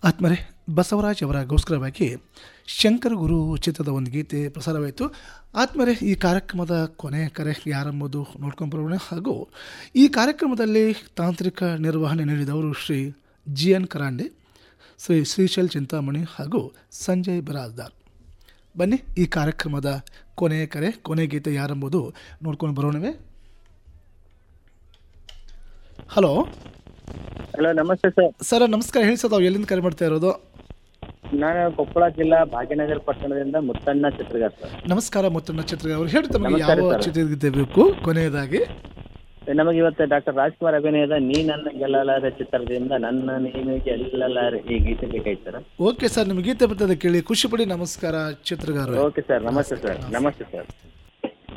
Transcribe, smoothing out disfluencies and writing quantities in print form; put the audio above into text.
ಆತ್ಮರೆ ಬಸವರಾಜ್ ಅವರಗೋಸ್ಕರವಾಗಿ ಶಂಕರ ಗುರು ಚಿತ್ರದ ಒಂದು ಗೀತೆ ಪ್ರಸಾರವಾಯಿತು. ಆತ್ಮರೆ ಈ ಕಾರ್ಯಕ್ರಮದ ಕೊನೆ ಕರೆ ಯಾರೆಂಬುದು ನೋಡ್ಕೊಂಡು ಬರೋಣ. ಹಾಗೂ ಈ ಕಾರ್ಯಕ್ರಮದಲ್ಲಿ ತಾಂತ್ರಿಕ ನಿರ್ವಹಣೆ ನೀಡಿದವರು ಶ್ರೀ ಜಿ ಎನ್ ಕರಾಂಡೆ, ಶ್ರೀ ಶ್ರೀಶೈಲ್ ಚಿಂತಾಮಣಿ ಹಾಗೂ ಸಂಜಯ್ ಬಿರಾಜ್ದಾರ್. ಬನ್ನಿ ಈ ಕಾರ್ಯಕ್ರಮದ ಕೊನೆ ಕರೆ ಕೊನೆ ಗೀತೆ ಯಾರೆಂಬುದು ನೋಡ್ಕೊಂಡು ಬರೋಣವೇ. ಹಲೋ ಹಲೋ, ನಮಸ್ತೆ ಸರ್. ಸರ್ ನಮಸ್ಕಾರ. ಹೇಳಿ ಸರ್, ತಾವು ಎಲ್ಲಿಂದ ಕರೆ ಮಾಡ್ತಾ ಇರೋದು? ನಾನು ಕೊಪ್ಪಳ ಜಿಲ್ಲಾ ಭಾಗ್ಯನಗರ ಪಟ್ಟಣದಿಂದ ಮುತ್ತಣ್ಣ ಚಿತ್ರಗಾರ್ ಸರ್. ನಮಸ್ಕಾರ ಮುತ್ತಣ್ಣ ಚಿತ್ರಗಾರ್ ಅವರು. ಹೇಳಿ ತಮಗೆ ನಮಸ್ಕಾರ ಯಾವ ಸರ್. ಚಿತ್ರಗೀತೆ ಬೇಕು ಕೊನೆಯದಾಗಿ? ನಮಗೆ ಇವತ್ತು ಡಾಕ್ಟರ್ ರಾಜ್ಕುಮಾರ್ ಅಭಿನಯದ ನೀ ನನ್ನ ಗೆಲ್ಲಲಾರೆ ಚಿತ್ರದಿಂದ ನನ್ನ ನೀನು ಗೆಲ್ಲಲಾರೆ ಈ ಗೀತೆ ಬೇಕಾಯ್ತು ಸರ್. ಓಕೆ ಸರ್, ನಿಮ್ಗೆ ಗೀತೆ ಬರ್ತದೆ ಕೇಳಿ ಖುಷಿ ಪಡಿ. ನಮಸ್ಕಾರ ಚಿತ್ರಗಾರ. ಓಕೆ ಸರ್, ನಮಸ್ತೆ ಸರ್. ನಮಸ್ತೆ ಸರ್.